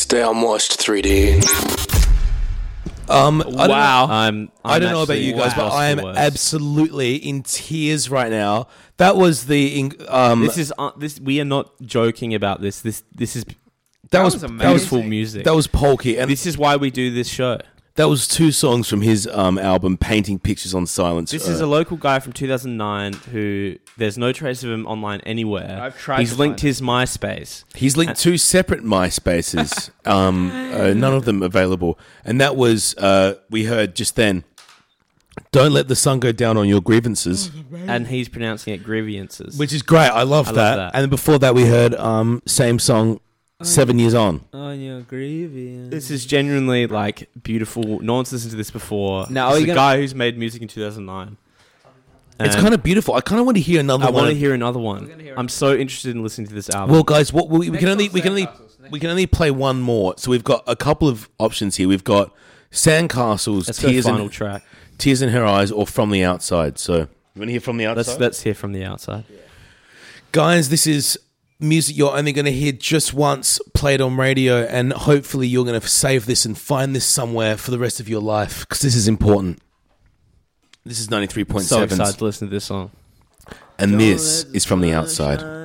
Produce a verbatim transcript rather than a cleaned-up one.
Stay on Moist three D. Um, I don't wow. know, I'm, I'm I don't know about you guys, but I am absolutely in tears right now. That was the um. This is uh, this. We are not joking about this. This this is that, That was, was that was beautiful music. That was Polky, and This is why we do this show. that was two songs from his um album, Painting Pictures on Silence. This Uh, is a local guy from two thousand nine who there's no trace of him online anywhere. I've tried He's to linked find his MySpace. He's linked two separate MySpaces, um, uh, none of them available. And that was, uh, we heard just then, Don't Let the Sun Go Down on Your Grievances, And he's pronouncing it grievances. which is great. I love, I love that. that. And before that, we heard um, same song, Seven Years On. on your grievance. This is genuinely like beautiful. No one's listened to this before. Now, It's are a you gonna- guy who's made music in two thousand nine. It's kind of beautiful. I kind of want to hear another I one. want to hear another one. gonna hear I'm so interested in listening to this album. Well, guys, what we, we Next can only song's we can only Sandcastles. Next we can only play one more. So we've got a couple of options here. We've got Sandcastles, Let's go Tears final in track. Tears in Her Eyes, or From the Outside. So you want to hear From the Outside? Let's let's hear from the outside. Guys, this is music you're only going to hear just once played on radio, and hopefully you're going to save this and find this somewhere for the rest of your life, because this is important. This is ninety-three point So seven, excited to listen to this song. and this is From the Outside.